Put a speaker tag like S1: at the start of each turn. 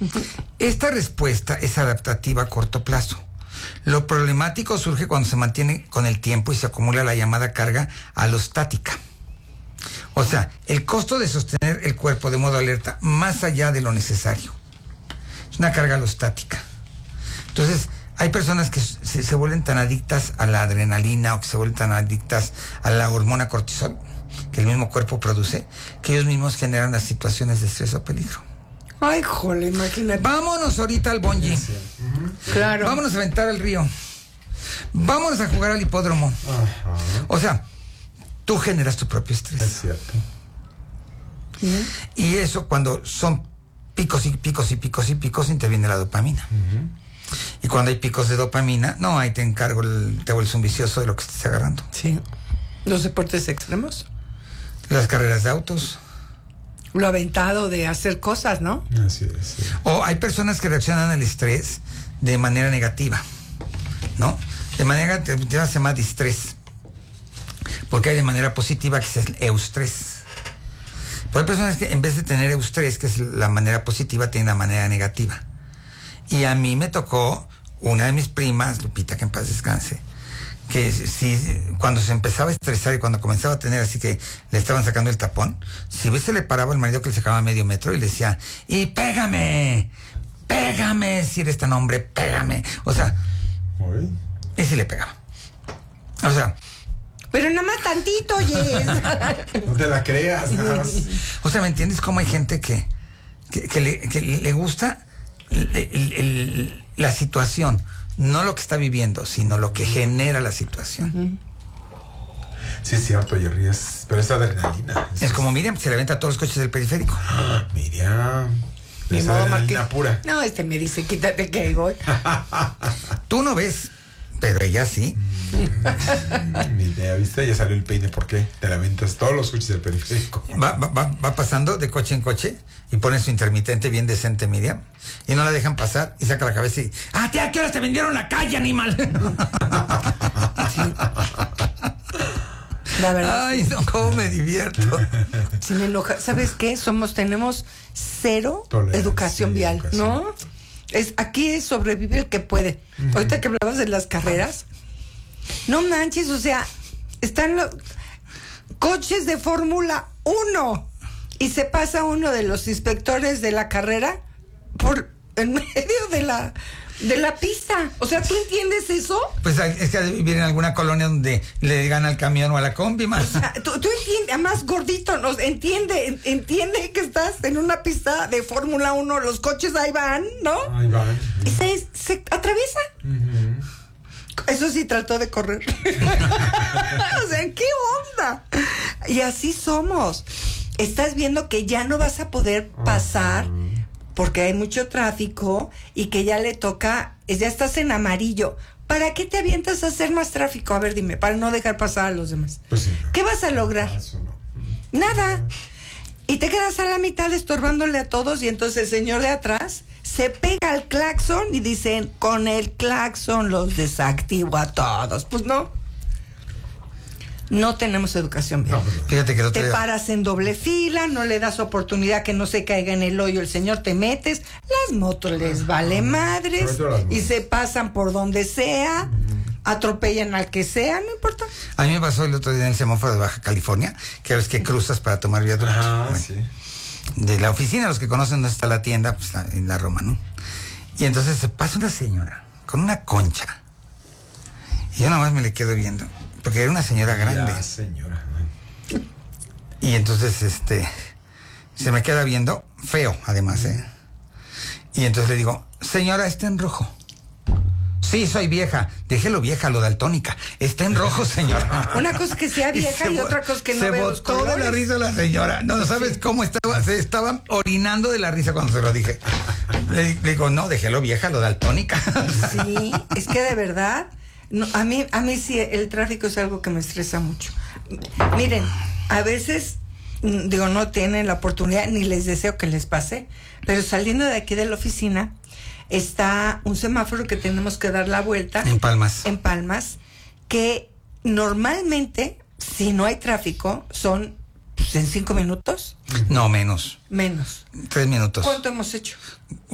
S1: Esta respuesta es adaptativa a corto plazo. Lo problemático surge cuando se mantiene con el tiempo y se acumula la llamada carga alostática. O sea, el costo de sostener el cuerpo de modo alerta más allá de lo necesario. Es una carga alostática. Entonces, hay personas que se vuelven tan adictas a la adrenalina o que se vuelven tan adictas a la hormona cortisol que el mismo cuerpo produce, que ellos mismos generan las situaciones de estrés o peligro.
S2: Ay, jole, imagínate.
S1: Vámonos ahorita al bungee.
S2: Claro.
S1: Vámonos a aventar al río. Vámonos a jugar al hipódromo.
S3: Ajá.
S1: O sea, tú generas tu propio estrés.
S3: Es cierto.
S1: Y eso, cuando son picos y picos y picos y picos, interviene la dopamina. Y cuando hay picos de dopamina, no, ahí te encargo, te vuelves un vicioso de lo que estés agarrando.
S2: Sí. Los deportes extremos.
S1: Las carreras de autos.
S2: Lo aventado de hacer cosas, ¿no?
S3: Así es. Sí.
S1: O hay personas que reaccionan al estrés de manera negativa, ¿no? De manera negativa se llama distrés. Porque hay de manera positiva que es el eustrés. Pero hay personas que en vez de tener eustrés, que es la manera positiva, tienen la manera negativa. Y a mí me tocó una de mis primas, Lupita, que en paz descanse, que si cuando se empezaba a estresar y cuando comenzaba a tener así que le estaban sacando el tapón, si ves se le paraba al marido que le sacaba medio metro y le decía, y pégame, si eres tan hombre, pégame. O sea,
S3: ¿Hoy?
S1: y si le pegaba. O sea,
S2: Pero nada más tantito, Yes.
S3: No te la creas. Nada más.
S1: o sea, ¿me entiendes cómo hay gente que le gusta la situación? No lo que está viviendo, sino lo que genera la situación.
S3: Sí, es cierto, Jerry. Pero es adrenalina.
S1: Es como Miriam, se le aventa a todos los coches del periférico.
S3: Miriam.
S2: Ni
S3: Es
S2: modo,
S3: adrenalina
S2: Marqués.
S3: pura.
S2: No, me dice, quítate que ahí voy.
S1: Tú no ves, pero ella sí.
S3: Ni idea, ¿viste? Ya salió el peine. ¿Por qué? Te la aventas todos los coches del periférico.
S1: Va pasando de coche en coche y pone su intermitente bien decente, Miriam, y no la dejan pasar y saca la cabeza y... ¡Ah, tía, qué horas te vendieron la calle, animal!
S2: La verdad.
S1: Ay, no, cómo me divierto.
S2: Si me enoja. ¿Sabes qué? Tenemos cero
S3: Tolerancia,
S2: educación vial,
S3: educación.
S2: ¿no? Aquí es sobrevive el que puede. Ahorita que hablabas de las carreras, no manches, o sea, están los coches de Fórmula 1 y se pasa uno de los inspectores de la carrera por en medio de la pista. O sea, ¿tú entiendes eso?
S1: Pues es que vivir en alguna colonia donde le gana al camión o a la combi más.
S2: O sea, tú entiendes, además gordito, entiende que estás en una pista de Fórmula 1, los coches ahí van, ¿no?
S3: Ahí van.
S2: Y se atraviesa. Eso sí trató de correr. O sea, ¿qué onda? Y así somos. Estás viendo que ya no vas a poder pasar porque hay mucho tráfico y que ya le toca, ya estás en amarillo. ¿Para qué te avientas a hacer más tráfico? A ver, dime, para no dejar pasar a los demás.
S3: Pues sí.
S2: ¿Qué vas a lograr?
S3: Eso no.
S2: Nada. Y te quedas a la mitad estorbándole a todos y entonces el señor de atrás se pega al claxon y dicen, con el claxon los desactivo a todos. Pues no tenemos educación vial.
S1: Fíjate que el otro
S2: Te
S1: día-
S2: paras en doble fila, no le das oportunidad que no se caiga en el hoyo el señor, te metes, las motos les vale madres
S3: Sobre todo las motos.
S2: y se pasan por donde sea, atropellan al que sea, no importa.
S1: A mí me pasó el otro día en el semáforo de Baja California, que es que cruzas para tomar viaducto. Bueno,
S3: Sí.
S1: de la oficina, los que conocen dónde está la tienda, pues en la Roma, ¿no? Y entonces se pasa una señora con una concha. Y yo nada más me le quedo viendo, porque era una señora grande.
S3: Ya, señora.
S1: Y entonces, se me queda viendo, feo, además, ¿eh? Y entonces le digo, señora, está en rojo. Sí, soy vieja. Déjelo vieja, lo daltónica. Está en rojo, señora.
S2: Una cosa que sea vieja y otra cosa que no
S1: se
S2: vea los
S1: botó de la
S2: colores.
S1: risa la señora. No sabes cómo estaba. Se estaba orinando de la risa cuando se lo dije. Le digo, no, déjelo vieja, lo daltónica.
S2: Sí, es que de verdad, no, a mí sí el tráfico es algo que me estresa mucho. Miren, a veces, digo, no tienen la oportunidad, ni les deseo que les pase, pero saliendo de aquí de la oficina, está un semáforo que tenemos que dar la vuelta.
S1: En Palmas.
S2: En Palmas, que normalmente, si no hay tráfico, son pues, en 5 minutos,
S1: No, menos.
S2: menos.
S1: 3 minutos.
S2: ¿Cuánto hemos hecho?